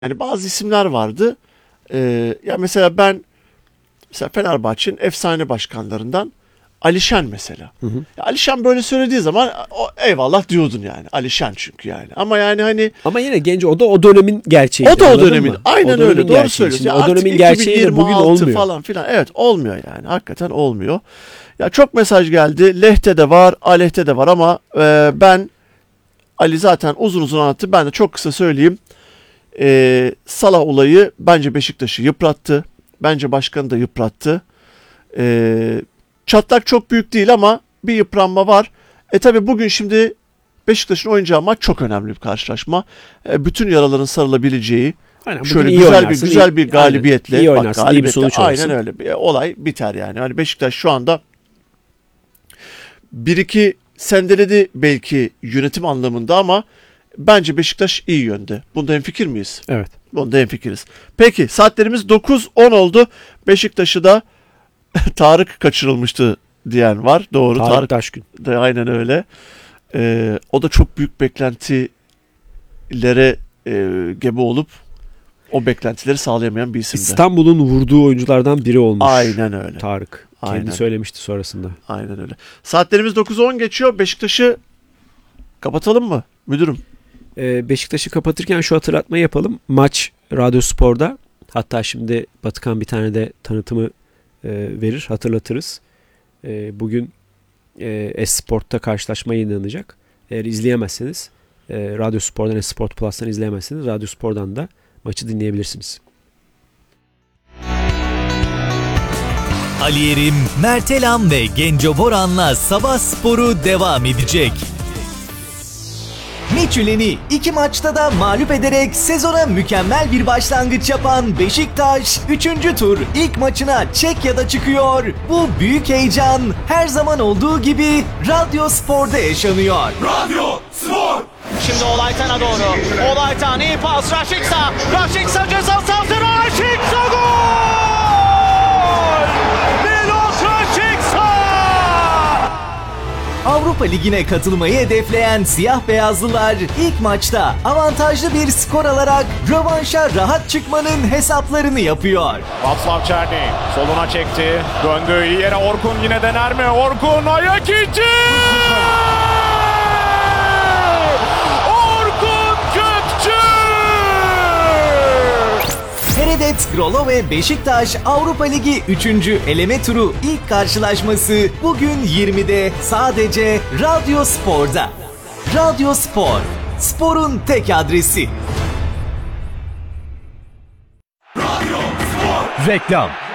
Yani bazı isimler vardı. Ya mesela Fenerbahçe'nin efsane başkanlarından Alişen mesela. Hı hı. Ya Alişen böyle söylediği zaman eyvallah diyordun yani. Alişen çünkü yani. Ama yani hani Ama yine Genco, o da o dönemin gerçeği. o da o dönemin. Aynen o öyle. Doğru gerçeği. söylüyorsun. Şimdi Ya o dönemin artık gerçeği de bugün 2026 olmuyor. falan filan. Evet, olmuyor yani. Hakikaten olmuyor. Ya çok mesaj geldi. Leh'te de var, Aleyh'te de var ama ben Ali zaten uzun uzun anlattı. Ben de çok kısa söyleyeyim. Salah olayı bence Beşiktaş'ı yıprattı. Bence başkanı da yıprattı. Çatlak çok büyük değil ama bir yıpranma var. Tabi bugün şimdi Beşiktaş'ın oynayacağı maç çok önemli bir karşılaşma. Bütün yaraların sarılabileceği, Aynen, şöyle iyi güzel oynarsın, güzel bir galibiyetle, iyi oynarsın, iyi bir galibiyetle sonuç aynen alırsın. öyle bir olay biter yani. Hani Beşiktaş şu anda 1-2 sendeledi belki yönetim anlamında ama bence Beşiktaş iyi yönde. Bunda hemfikir miyiz? Evet. Bunda hemfikiriz. Peki saatlerimiz 9:10 oldu. Beşiktaş'ı da Tarık kaçırılmıştı diyen var. Doğru. Tarık Taşkın. De aynen öyle. O da çok büyük beklentilere gebe olup o beklentileri sağlayamayan bir isimdi. İstanbul'un vurduğu oyunculardan biri olmuş. Aynen öyle. Tarık. Aynen. Kendi söylemişti sonrasında. Aynen öyle. Saatlerimiz 9:10 geçiyor. Beşiktaş'ı kapatalım mı müdürüm? Beşiktaş'ı kapatırken şu hatırlatmayı yapalım. Maç Radyo Spor'da. Hatta şimdi Batıkan bir tane de tanıtımı verir. Hatırlatırız. Bugün Esport'ta karşılaşma yayınlanacak. Eğer izleyemezseniz Radyo Spor'dan, Esport Plus'tan izleyemezseniz Radyo Spor'dan da maçı dinleyebilirsiniz. Ali Yerim, Mert Elam ve Genco Boran'la Sabah Sporu devam edecek. Michelini 2 maçta da mağlup ederek sezona mükemmel bir başlangıç yapan Beşiktaş 3. tur ilk maçına Çekya'da çıkıyor. Bu büyük heyecan her zaman olduğu gibi Radyo Spor'da yaşanıyor. Radyo Spor. Şimdi Olaytan'a doğru. Olaytan iyi pas. Raşiksa. Raşiksa ceza sahasına. Raşiksa gol! Milos Raşiksa! Avrupa Ligi'ne katılmayı hedefleyen siyah beyazlılar ilk maçta avantajlı bir skor alarak rövanşa rahat çıkmanın hesaplarını yapıyor. Václav Černý soluna çekti. Döndü iyi yere, Orkun yine dener mi? Orkun ayak içi! Orkun Kökçü! Heredet Grolo ve Beşiktaş Avrupa Ligi 3. eleme turu ilk karşılaşması bugün 20'de sadece Radyo Spor'da. Radyo Spor, sporun tek adresi. Radyo Spor. Reklam.